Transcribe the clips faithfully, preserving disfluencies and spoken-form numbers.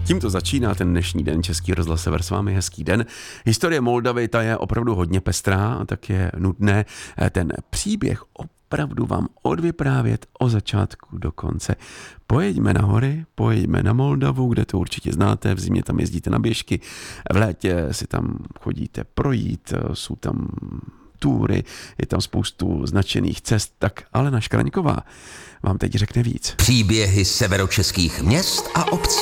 Tímto začíná ten dnešní den. Český rozhlas Sever s vámi, hezký den. Historie Moldavy, ta je opravdu hodně pestrá, tak je nutné ten příběh opravdu vám odvyprávět od začátku do konce. Pojeďme na hory, pojeďme na Moldavu, kde to určitě znáte, v zimě tam jezdíte na běžky, v létě si tam chodíte projít, jsou tam túry, je tam spoustu značených cest, tak Alena Škraňková vám teď řekne víc. Příběhy severočeských měst a obcí.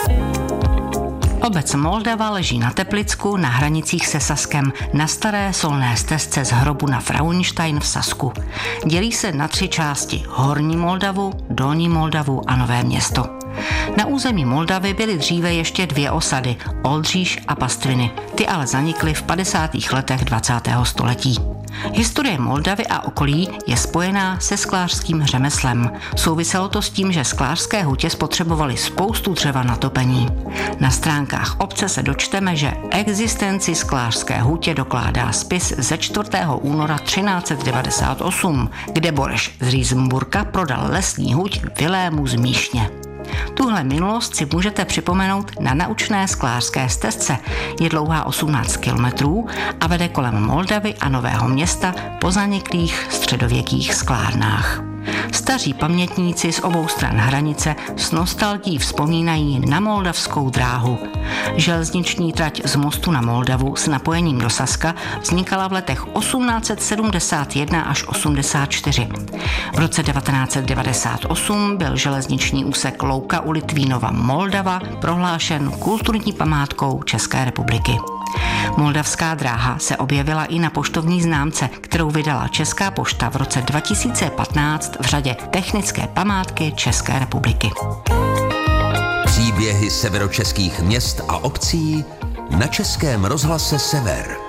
Obec Moldava leží na Teplicku na hranicích se Saskem na staré solné stezce z hrobu na Frauenstein v Sasku. Dělí se na tři části: Horní Moldavu, Dolní Moldavu a Nové Město. Na území Moldavy byly dříve ještě dvě osady, Oldříž a Pastviny. Ty ale zanikly v padesátých letech dvacátého století. Historie Moldavy a okolí je spojená se sklářským řemeslem. Souviselo to s tím, že sklářské hutě spotřebovaly spoustu dřeva na topení. Na stránkách obce se dočteme, že existenci sklářské hutě dokládá spis ze čtvrtého února třináct set devadesát osm, kde Boreš z Riesenburka prodal lesní huť Vilému z Míšně. Tuhle minulost si můžete připomenout na naučné sklářské stezce. Je dlouhá osmnáct kilometrů a vede kolem Moldavy a Nového Města po zaniklých středověkých sklárnách. Staří pamětníci z obou stran hranice s nostalgií vzpomínají na moldavskou dráhu. Železniční trať z Mostu na Moldavu s napojením do Saska vznikala v letech osmnáct set sedmdesát jedna až osmdesát čtyři. V roce devatenáct set devadesát osm byl železniční úsek Louka u Litvínova Moldava prohlášen kulturní památkou České republiky. Moldavská dráha se objevila i na poštovní známce, kterou vydala Česká pošta v roce dva tisíce patnáct v řadě technické památky České republiky. Příběhy severočeských měst a obcí na Českém rozhlase Sever.